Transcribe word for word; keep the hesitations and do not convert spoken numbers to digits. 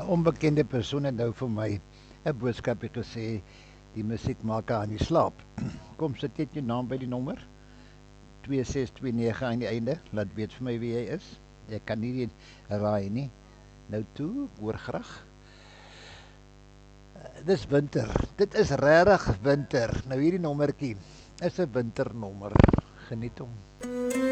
'n onbekende persoon het nou vir my 'n boodskapie gesê, die musiek maak haar aan die slaap. Kom sit net jou naam by die nommer twee ses twee nege aan die einde. Laat weet vir my wie jy is. Ek kan nie raai nie. Nou toe, hoor graag. Uh, dis winter. Dit is regtig winter. Nou hierdie nommertjie is 'n winternommer. Geniet hom.